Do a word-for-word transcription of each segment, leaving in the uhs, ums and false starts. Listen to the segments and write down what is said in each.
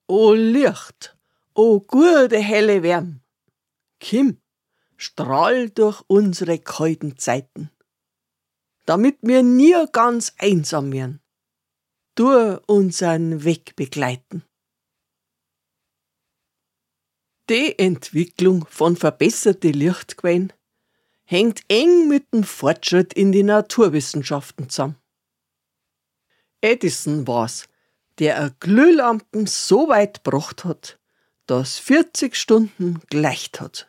O Licht, o gute helle Wärm, komm, strahl durch unsere kalten Zeiten, damit wir nie ganz einsam werden, du unseren Weg begleiten. Die Entwicklung von verbesserte Lichtquellen hängt eng mit dem Fortschritt in die Naturwissenschaften zusammen. Edison war's, der eine Glühlampen so weit gebracht hat, dass vierzig Stunden geleicht hat.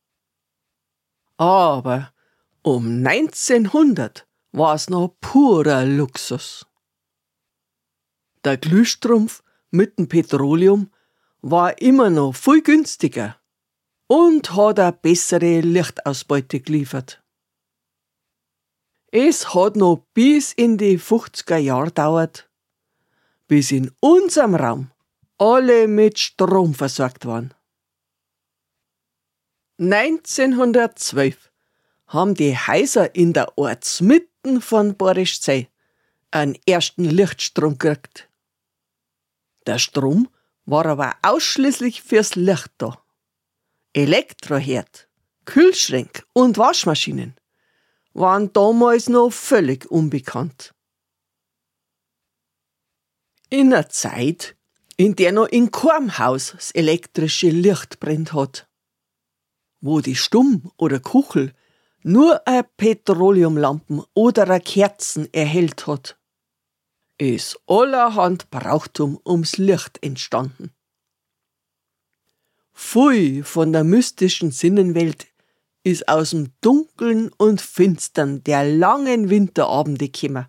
Aber um neunzehnhundert war's noch purer Luxus. Der Glühstrumpf mit dem Petroleum war immer noch viel günstiger und hat eine bessere Lichtausbeute geliefert. Es hat noch bis in die fünfziger Jahre gedauert, bis in unserem Raum alle mit Strom versorgt waren. neunzehnhundertzwölf haben die Häuser in der Ortsmitten von Borischzell einen ersten Lichtstrom gekriegt. Der Strom war aber ausschließlich fürs Licht da. Elektroherd, Kühlschränke und Waschmaschinen waren damals noch völlig unbekannt. In einer Zeit, in der noch in keinem Haus das elektrische Licht brennt hat, wo die Stumm oder Kuchel nur eine Petroleumlampen oder eine Kerzen erhellt hat, ist allerhand Brauchtum ums Licht entstanden. Viel von der mystischen Sinnenwelt ist aus dem Dunkeln und Finstern der langen Winterabende gekommen.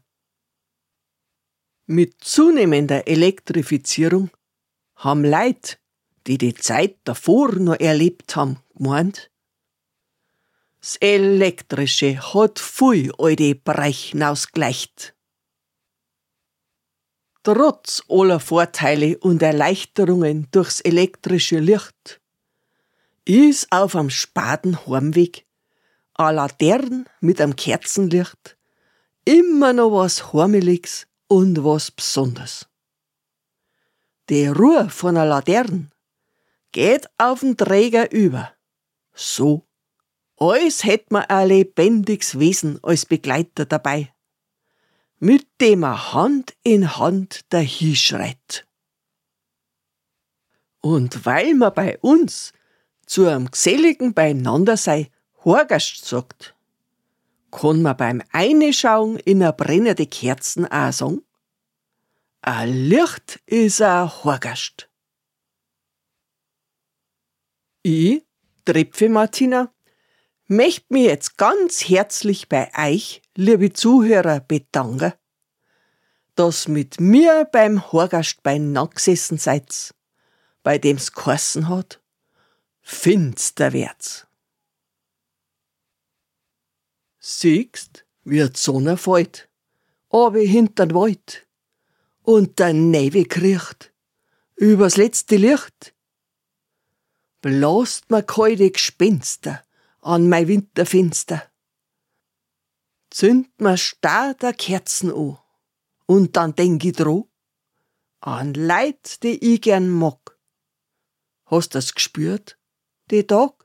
Mit zunehmender Elektrifizierung haben Leute, die die Zeit davor noch erlebt haben, gemeint, das Elektrische hat viel alte Bereiche ausgleicht. Trotz aller Vorteile und Erleichterungen durchs elektrische Licht ist auf am späten Heimweg eine Laterne mit einem Kerzenlicht immer noch was Heimeliges und was Besonderes. Die Ruhe von einer Laterne geht auf den Träger über, so als hätt man ein lebendiges Wesen als Begleiter dabei, mit dem er Hand in Hand dahinschreit. Und weil man bei uns zu einem geselligen Beieinandersein Horgast sagt, kann man beim Einschauen in eine brennende Kerzen auch sagen, ein Licht ist ein Horgast. Ich, Trepfe Martina, möcht mich jetzt ganz herzlich bei euch, liebe Zuhörer, bedanken, dass mit mir beim Horgast beieinander gesessen seid, bei dem's geheißen hat, finster wird's. Siehst, wie die Sonne fällt, aber hinter'n Wald, und der Nebel kriecht, übers letzte Licht. Blast mir kalte Gespenster an mein Winterfenster. Zünd mir starr der Kerzen an, und dann denk ich dran, an Leid, die ich gern mag. Hast du's gespürt, die Tag?